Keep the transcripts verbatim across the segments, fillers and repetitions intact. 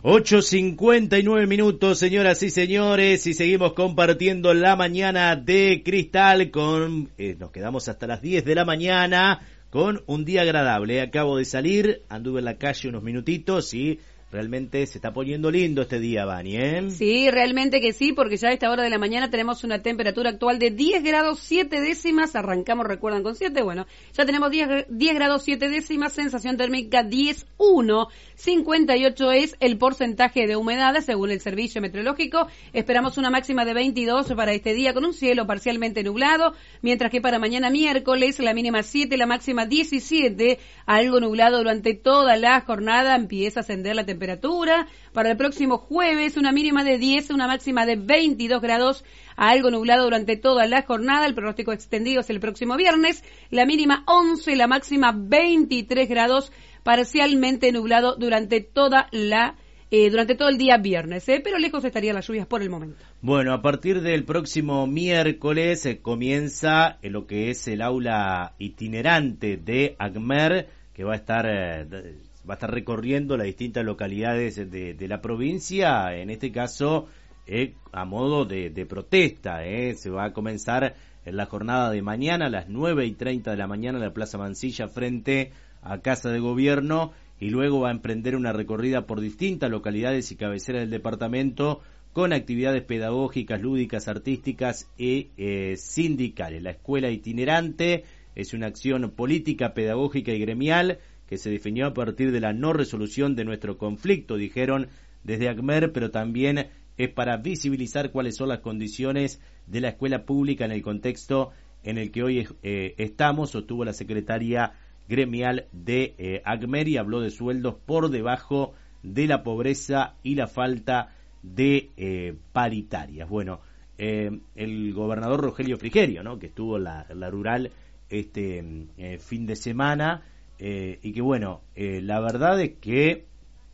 ocho cincuenta y nueve minutos, señoras y señores, y seguimos compartiendo la mañana de Cristal con, eh, nos quedamos hasta las diez de la mañana con un día agradable. Acabo de salir, anduve en la calle unos minutitos y realmente se está poniendo lindo este día, Vani, ¿eh? Sí, realmente que sí, porque ya a esta hora de la mañana tenemos una temperatura actual de diez grados siete décimas, arrancamos, recuerdan, con siete, bueno, ya tenemos diez, diez grados siete décimas, sensación térmica diez punto uno, cincuenta y ocho es el porcentaje de humedad según el servicio meteorológico. Esperamos una máxima de veintidós para este día con un cielo parcialmente nublado, mientras que para mañana miércoles la mínima siete, la máxima diecisiete, algo nublado durante toda la jornada, empieza a ascender la temperatura. Para el próximo jueves una mínima de diez, una máxima de veintidós grados, algo nublado durante toda la jornada. El pronóstico extendido es el próximo viernes, la mínima once, la máxima veintitrés grados, parcialmente nublado durante toda la eh, durante todo el día viernes, ¿eh? Pero lejos estarían las lluvias por el momento. Bueno, a partir del próximo miércoles eh, comienza eh, lo que es el aula itinerante de ACMER, que va a estar eh, va a estar recorriendo las distintas localidades de, de la provincia, en este caso eh, a modo de, de protesta. Eh. Se va a comenzar en la jornada de mañana a las nueve y treinta de la mañana en la Plaza Mansilla frente a Casa de Gobierno, y luego va a emprender una recorrida por distintas localidades y cabeceras del departamento con actividades pedagógicas, lúdicas, artísticas y eh, sindicales. La escuela itinerante es una acción política, pedagógica y gremial que se definió a partir de la no resolución de nuestro conflicto, dijeron desde ACMER, pero también es para visibilizar cuáles son las condiciones de la escuela pública en el contexto en el que hoy eh, estamos, sostuvo la secretaria gremial de eh, ACMER, y habló de sueldos por debajo de la pobreza y la falta de eh, paritarias. Bueno, eh, el gobernador Rogelio Frigerio, ¿no?, que estuvo en la, la rural este eh, fin de semana, eh, y que bueno, eh, la verdad es que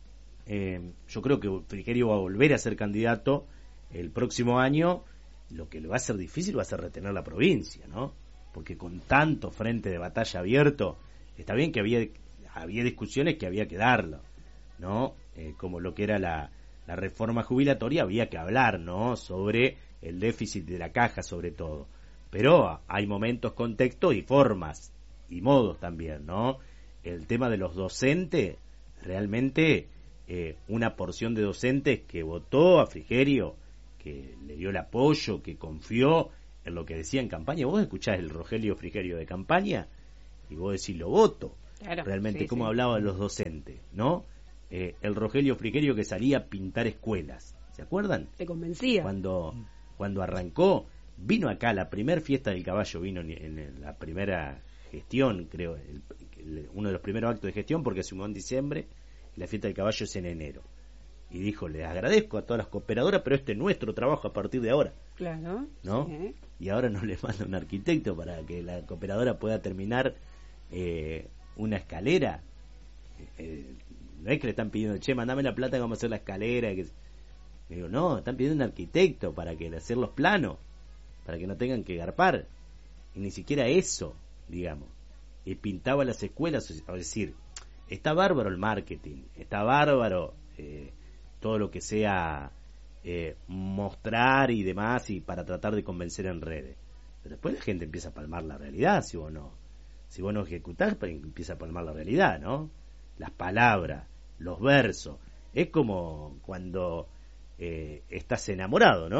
eh, yo creo que Frigerio va a volver a ser candidato el próximo año. Lo que le va a ser difícil va a ser retener la provincia, ¿no? Porque con tanto frente de batalla abierto, está bien que había había discusiones que había que darlo, ¿no? Eh, como lo que era la, la reforma jubilatoria, había que hablar, ¿no?, sobre el déficit de la caja, sobre todo. Pero hay momentos, contextos y formas y modos también, ¿no? El tema de los docentes, realmente eh, una porción de docentes que votó a Frigerio, que le dio el apoyo, que confió en lo que decía en campaña. Vos escuchás el Rogelio Frigerio de campaña y vos decís, lo voto. Claro, realmente, sí, cómo sí. Hablaba de los docentes, ¿no? Eh, el Rogelio Frigerio que salía a pintar escuelas, ¿se acuerdan? Te convencía. Cuando, cuando arrancó, vino acá, la primer fiesta del caballo vino en, en la primera gestión, creo, el, el, uno de los primeros actos de gestión, porque asumió en diciembre, y la fiesta del caballo es en enero. Y dijo, les agradezco a todas las cooperadoras, pero este es nuestro trabajo a partir de ahora. Claro. ¿No? Sí. Y ahora nos le manda un arquitecto para que la cooperadora pueda terminar eh, una escalera. Eh, no es que le están pidiendo, che, mandame la plata que vamos a hacer la escalera. Que... Digo, no, están pidiendo un arquitecto para que hacer los planos, para que no tengan que garpar. Y ni siquiera eso, digamos. Y pintaba las escuelas, es decir, está bárbaro el marketing, está bárbaro eh, todo lo que sea eh, mostrar y demás, y para tratar de convencer en redes. Pero después la gente empieza a palmar la realidad, si vos no, si vos no ejecutás, empieza a palmar la realidad, ¿no? Las palabras, los versos. Es como cuando eh, estás enamorado, ¿no?